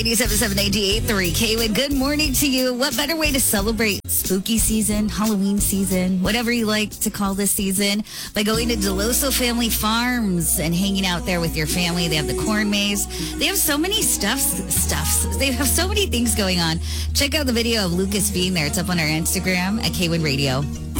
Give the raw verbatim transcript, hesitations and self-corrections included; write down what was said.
eighty-seven point seven, ninety-eight point three. Kaylin, good morning to you. What better way to celebrate spooky season, Halloween season, whatever you like to call this season, by going to Deloso Family Farms and hanging out there with your family. They have the corn maze. They have so many stuffs, stuffs. They have so many things going on. Check out the video of Lucas being there. It's up on our Instagram at K one Radio.